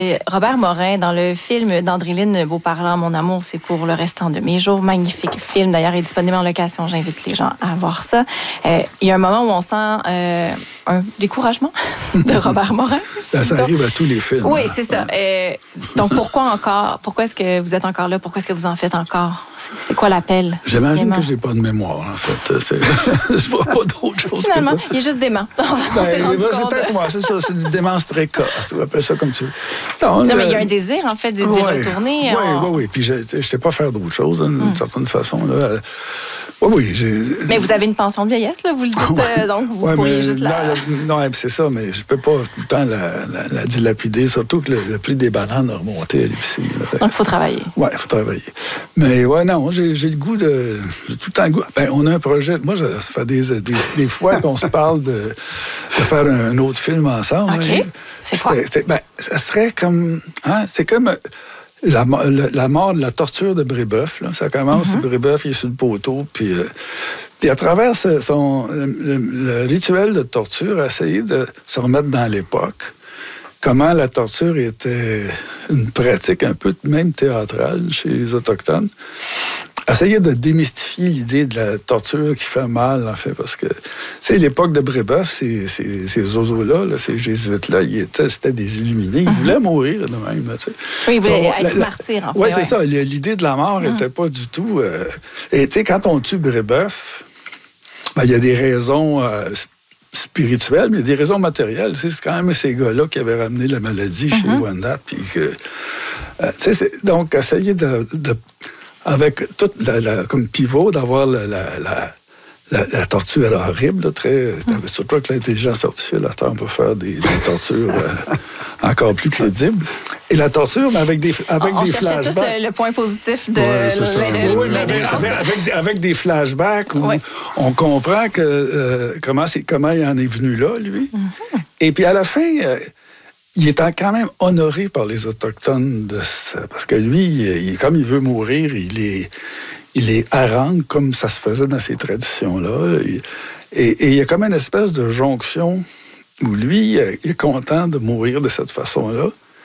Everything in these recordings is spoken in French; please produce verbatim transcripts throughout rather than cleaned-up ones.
Robert Morin, dans le film d'Andréline Beauparlant, Mon amour, c'est pour le restant de mes jours. Magnifique film. D'ailleurs, il est disponible en location. J'invite les gens à voir ça. Euh, il y a un moment où on sent euh, un découragement de Robert Morin. Ça, ça arrive à tous les films. Oui, c'est ça. Euh, donc, pourquoi encore? Pourquoi est-ce que vous êtes encore là? Pourquoi est-ce que vous en faites encore? C'est, c'est quoi l'appel? J'imagine que je n'ai pas de mémoire, en fait. C'est... je vois pas d'autre chose Finalement, que ça. il est juste dément. Ben, c'est rendu c'est compte. peut-être moi, c'est ça. C'est une démence précoce. On appelle ça comme tu veux. Non, non le... mais il y a un désir, en fait, d'y ouais, retourner. Oui, en... oui, oui. Puis je ne sais pas faire d'autre chose, d'une hum. certaine façon. Là. Oui, oui. J'ai... Mais vous avez une pension de vieillesse, là, vous le dites, ouais. euh, donc vous ouais, pourriez mais juste la... Là, non, c'est ça, mais je ne peux pas tout le temps la, la, la dilapider, surtout que le, le prix des bananes a remonté à l'épicerie. Là. Donc, il faut travailler. Oui, il faut travailler. Mais ouais, non, j'ai, j'ai le goût de... J'ai tout le temps le goût... Ben, on a un projet... Moi, ça fait des, des, des fois qu'on se parle de, de faire un autre film ensemble. OK. Hein. C'est quoi? C'était, c'était, ben, ça serait comme... Hein, c'est comme... La, la, la mort de la torture de Brébeuf. Là. Ça commence, mm-hmm. Brébeuf, il est sur le poteau, puis... Euh, Puis à travers ce, son, le, le, le rituel de torture, essayer de se remettre dans l'époque, comment la torture était une pratique un peu même théâtrale chez les Autochtones. Essayer de démystifier l'idée de la torture qui fait mal, en fait, parce que, c'est l'époque de Brébeuf, ces, ces, ces oiseaux-là, là, ces jésuites-là, ils étaient, c'était des illuminés. Ils mm-hmm. voulaient mourir de même. Là, tu sais. Oui, ils voulaient Donc, être la, martyrs, en fait. Ouais, ouais, c'est ça. L'idée de la mort n'était mm. pas du tout... Euh... Et tu sais, quand on tue Brébeuf, ben, il y a des raisons euh, spirituelles, mais il y a des raisons matérielles. C'est quand même ces gars-là qui avaient ramené la maladie mm-hmm. chez Wendat. Puis que, euh, c'est, donc, essayer de, de avec tout la, la, comme pivot, d'avoir la, la, la, la, la torture horrible, là, très, mm. surtout avec l'intelligence artificielle, là, on peut faire des, des tortures euh, encore plus crédibles. Et la torture, mais avec des, avec on des flashbacks. On cherchait tous le, le point positif de ouais, l'intelligence. Avec, avec, avec, avec des flashbacks où ouais. on comprend que, euh, comment, c'est, comment il en est venu là, lui. Mm-hmm. Et puis à la fin... Euh, il est quand même honoré par les Autochtones de ça, parce que lui, il, comme il veut mourir, il est, il est harangue comme ça se faisait dans ces traditions-là. Et, et, et il y a comme une espèce de jonction où lui, il est content de mourir de cette façon-là.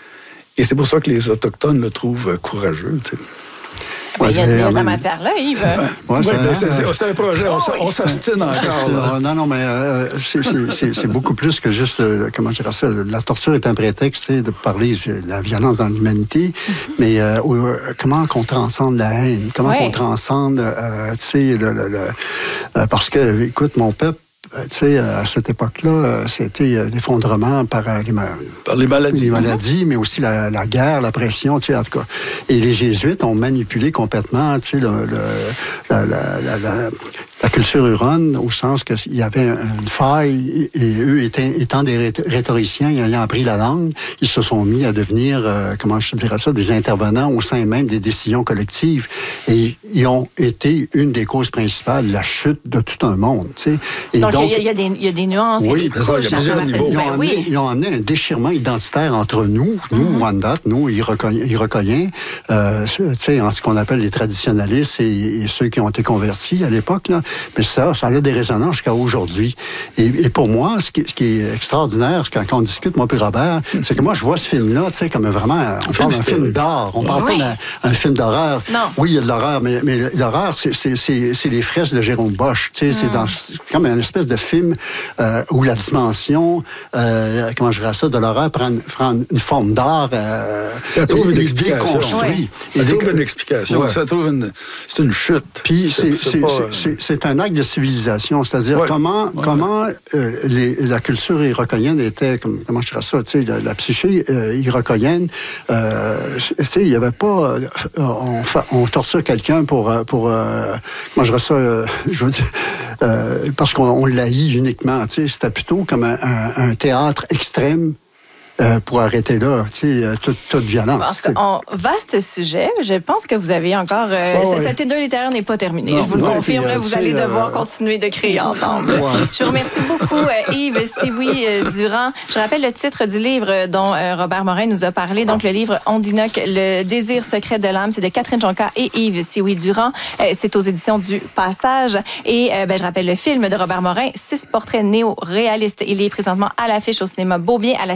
Et c'est pour ça que les Autochtones le trouvent courageux, tu sais. Ouais, il y a, il y a de la matière là, Yves. Ouais. Ouais, c'est, ouais, c'est, c'est, c'est un projet, on, on s'obstine encore. Non, non, mais euh, c'est, c'est, c'est, c'est beaucoup plus que juste, euh, comment je dirais ça, la torture est un prétexte de parler de la violence dans l'humanité, mm-hmm. mais euh, euh, comment on transcende la haine, comment ouais. on transcende, euh, tu sais, le, le, le, euh, parce que, écoute, mon peuple, tu sais, à cette époque-là, c'était l'effondrement par les, par les maladies, les maladies, mais aussi la, la guerre, la pression, tu sais, en tout cas. Et les Jésuites ont manipulé complètement, tu sais, le, le, la, la, la, la, la culture huronne, au sens qu'il y avait une faille, et, et eux, étant, étant des rhétoriciens, ayant appris la langue, ils se sont mis à devenir, euh, comment je dirais ça, des intervenants au sein même des décisions collectives. Et ils ont été une des causes principales, la chute de tout un monde, tu sais. Et donc, donc il y, y, y, y a des nuances, oui, il y a des couches. Il y a plusieurs niveaux. Ils ont, amené, oui. ils ont amené un déchirement identitaire entre nous, nous, mm-hmm. Wendat, nous, Iroquoiens, euh, tu sais, en ce qu'on appelle les traditionalistes et, et ceux qui ont été convertis à l'époque, là. Mais ça, ça a des résonances jusqu'à aujourd'hui. Et, et pour moi, ce qui, ce qui est extraordinaire, quand, quand on discute, moi et Robert, c'est que moi, je vois ce film-là, tu sais, comme vraiment, on parle d'un film d'art. On parle oui. pas d'un film d'horreur. Non. Oui, il y a de l'horreur, mais, mais l'horreur, c'est, c'est, c'est, c'est les fresques de Jérôme Bosch. Tu sais, mm. c'est, dans, c'est comme une espèce de film euh, où la dimension, euh, comment je dirais ça, de l'horreur prend, prend une forme d'art. Euh, ça trouve une explication. Construit. Ça trouve une explication. Ouais. Ça trouve une, c'est une chute. Puis c'est, c'est, c'est, pas, c'est, c'est, c'est un acte de civilisation, c'est-à-dire ouais. comment, ouais. comment euh, les, la culture iroquoienne était, comme, comment je dirais ça, tu sais, la, la psyché euh, iroquoienne, euh, tu sais, il n'y avait pas, euh, on, on torture quelqu'un pour, pour euh, comment je dirais ça, euh, je veux dire, euh, parce qu'on on l'haït uniquement, tu sais, c'était plutôt comme un, un, un théâtre extrême. Euh, pour arrêter là, tu sais, toute, toute violence. En vaste sujet, je pense que vous avez encore... Euh, oh, ce, oui. Cet Tinder littéraire n'est pas terminé. Non, je vous le non, confirme, puis, là, vous allez euh, devoir euh... continuer de créer ensemble. Ouais. Je vous remercie beaucoup, euh, Yves Sioui-Durand. Je rappelle le titre du livre dont euh, Robert Morin nous a parlé. Donc, le livre Ondinoque, le désir secret de l'âme. C'est de Catherine Jonca et Yves Sioui-Durand. Euh, c'est aux éditions du Passage. Et euh, ben, je rappelle le film de Robert Morin, Six portraits néo-réalistes. Il est présentement à l'affiche au cinéma Beaubien, à la Cinémathèque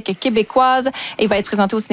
québécoise. Et il va être présenté au cinéma